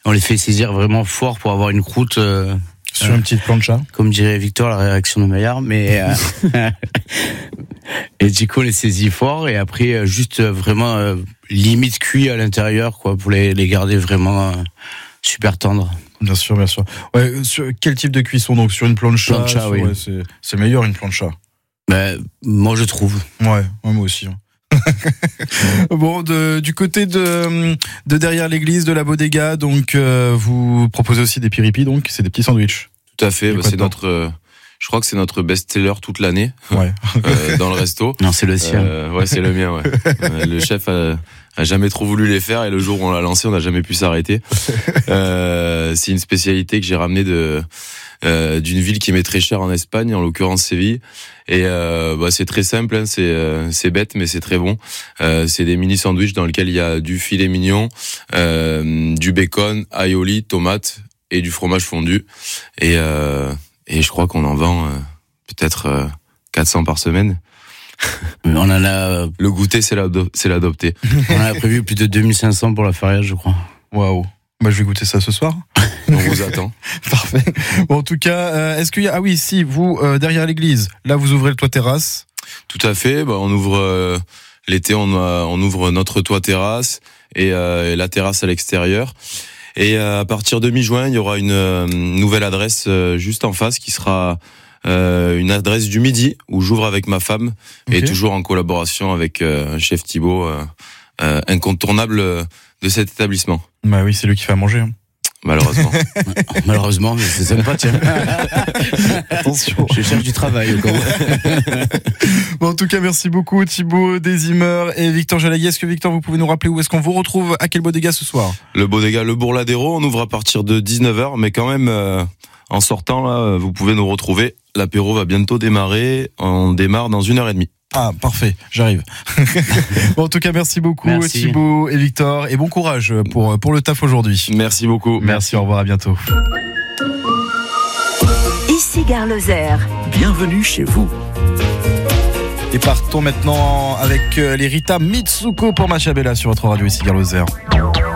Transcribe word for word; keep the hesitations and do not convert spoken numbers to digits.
On les fait saisir vraiment fort pour avoir une croûte. Euh, Sur une petite plancha. Comme dirait Victor, la réaction de Maillard, mais euh, et du coup on les saisit fort et après juste vraiment euh, limite cuit à l'intérieur quoi pour les, les garder vraiment euh, super tendres. Bien sûr, bien sûr. Ouais, sur quel type de cuisson donc sur une plancha, plancha sur, oui. ouais, c'est, c'est meilleur une plancha. Ben, moi je trouve. Ouais, ouais moi aussi. Hein. Bon, de, du côté de, de derrière l'église de la Bodega, donc euh, vous proposez aussi des piripis, donc c'est des petits sandwichs. Tout à fait, bah, c'est notre, euh, je crois que c'est notre best-seller toute l'année ouais. euh, dans le resto. Non, c'est le sien. Euh, ouais, c'est le mien. Ouais. euh, le chef a, a jamais trop voulu les faire et le jour où on l'a lancé, on n'a jamais pu s'arrêter. Euh, c'est une spécialité que j'ai ramenée de euh, d'une ville qui m'est très chère en Espagne, en l'occurrence Séville. Et euh, bah, c'est très simple, hein, c'est euh, c'est bête mais c'est très bon. Euh, c'est des mini sandwichs dans lesquels il y a du filet mignon, euh, du bacon, aioli, tomates et du fromage fondu. Et euh, et je crois qu'on en vend euh, peut-être euh, quatre cents par semaine. On en a le goûter, c'est l'ado- c'est l'adopter. On a prévu plus de deux mille cinq cents pour la feria, je crois. Waouh. Bah, je vais goûter ça ce soir. On vous attend. Parfait. Bon, en tout cas, euh, est-ce qu'il y a... Ah oui, si, vous, euh, derrière l'église, là, vous ouvrez le toit terrasse. Tout à fait. Bah, on ouvre... Euh, l'été, on, a, on ouvre notre toit terrasse et, euh, et la terrasse à l'extérieur. Et euh, à partir de mi-juin, il y aura une euh, nouvelle adresse euh, juste en face qui sera euh, une adresse du Midi où j'ouvre avec ma femme okay. Et toujours en collaboration avec euh, chef Thibaut, euh, euh, incontournable de cet établissement. Bah oui, c'est lui qui fait à manger. Hein. Malheureusement. Malheureusement, mais c'est sympa, tiens. Attention. Je cherche du travail, au cas où. Bon, en tout cas, merci beaucoup, Thibaut Désimer et Victor Jalagui. Est-ce que Victor, vous pouvez nous rappeler où est-ce qu'on vous retrouve, à quel Bodega ce soir? Le Bodega, le Bourladero, on ouvre à partir de dix-neuf heures, mais quand même, euh, en sortant, là, vous pouvez nous retrouver. L'apéro va bientôt démarrer. On démarre dans une heure et demie. Ah, parfait, j'arrive. Bon, en tout cas, merci beaucoup, merci. Thibaut et Victor, et bon courage pour, pour le taf aujourd'hui. Merci beaucoup. Merci, merci. Au revoir, à bientôt. Ici Gare Lozère. Bienvenue chez vous. Et partons maintenant avec les Rita Mitsuko pour Machabella sur votre radio ici Gare Lozère.